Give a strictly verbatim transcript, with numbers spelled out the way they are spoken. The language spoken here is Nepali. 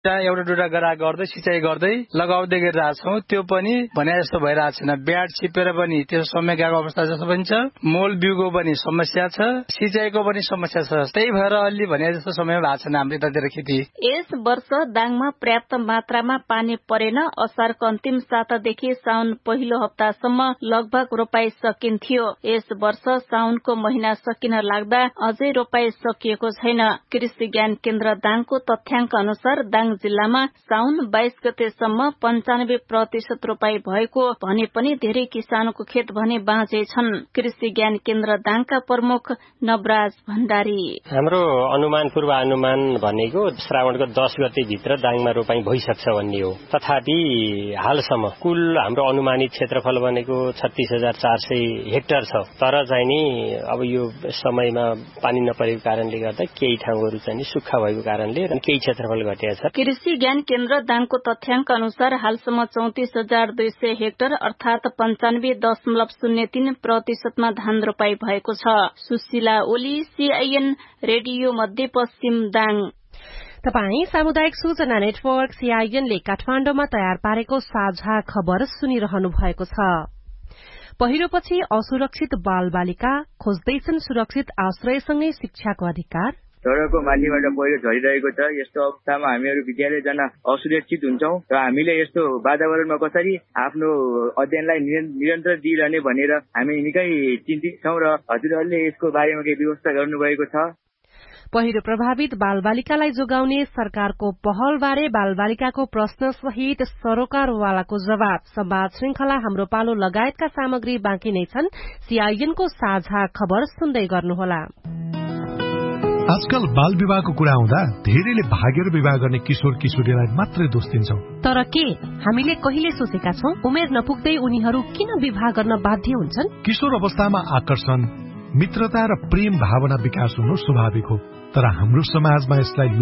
त्यहाँ एउटा दुटा गरा गर्दै सिँचाइ गर्दै लगाउँदै गरिरहेछौँ। त्यो पनि भने जस्तो भइरहेको छैन। ब्याड छिपेर पनि त्यो समय गएको अवस्था जस्तो पनि छ। मोल बिउको पनि समस्या छ, सिँचाइको पनि समस्या छ। त्यही भएर अलि भने जस्तो समय भएको छैन हाम्रो यतातिर खेती। यस वर्ष दाङमा पर्याप्त मात्रामा पानी परेन। असारको अन्तिम सातादेखि साउन पहिलो हप्तासम्म लगभग रोपाई सकिन्थ्यो। यस वर्ष साउनको महिना सकिन लाग्दा अझै रोपाई सकिएको छैन। कृषि ज्ञान केन्द्र दाङको तथ्याङ्क अनुसार दाङ जिल्लामा साउन बाइस गतेसम्म पञ्चानब्बे प्रतिशत रोपाई भएको भने पनि धेरै किसानको खेत भने बाँझे छन्। कृषि ज्ञान केन्द्र दाङका प्रमुख नवराज भण्डारी, हाम्रो अनुमान पूर्वानुमान भनेको श्रावणको दस गते भित्र दाङमा रोपाई भइसक्छ भन्ने हो। तथापि हालसम्म कुल हाम्रो अनुमानित क्षेत्रफल भनेको छत्तीस हजार चार सय हेक्टर छ। तर चाहिँ नि अब यो समयमा पानी नपरेको कारणले गर्दा केही ठाउँहरू चाहिँ सुक्खा भएको कारणले केही क्षेत्रफल घटेको छ। कृषि ज्ञान केन्द्र दाङको तथ्याङ्क अनुसार हालसम्म चौतिस हजार दुई सय हेक्टर अर्थात पञ्चानब्बे दशमलव शून्य तीन प्रतिशतमा धान रोपाई भएको छ। सुशीला ओली, सीआईएन रेडियो मध्यपश्चिम दाङ। तपाई सामुदायिक सूचना नेटवर्क सीआईएनले काठमाडौँमा तयार पारेको साझा खबर सुनिरहनु भएको छ। पहिरोपछि असुरक्षित बाल बालिका खोज्दैछन् सुरक्षित आश्रयसँगै शिक्षाको अधिकार। सड़कको माथिबाट पहिरो झरिरहेको छ। यस्तो अवस्थामा हामीहरू विद्यालय जान असुरक्षित हुन्छौं र हामीले यस्तो वातावरणमा कसरी आफ्नो अध्ययनलाई निरन्तर दिइरहने भनेर हामी निकै चिन्तित छौं र हजुरहरूले यसको बारेमा केही व्यवस्था गर्नुभएको छ। पहिरो प्रभावित बालबालिकालाई जोगाउने सरकारको पहलबारे बालबालिकाको प्रश्न सहित सरोकारवालाको जवाब, संवाद श्रृंखला हाम्रो पालो लगायतका सामग्री बाँकी नै छन्। सीआईएनको साझा खबर सुन्दै गर्नुहोला। आजकल बाल विवाहको कुरा आउँदा धेरैले भागेर विवाह गर्ने किशोर किशोरीलाई मात्रै दोष दिन्छौं। तर के हामीले कहिले सोचेका छौं उमेर नपुग्दै उनीहरू किन विवाह गर्न बाध्य हुन्छन्? किशोर अवस्थामा आकर्षण, मित्रता र प्रेम भावना विकास हुनु स्वाभाविक हो। तर हाम्रो समाजमा यसलाई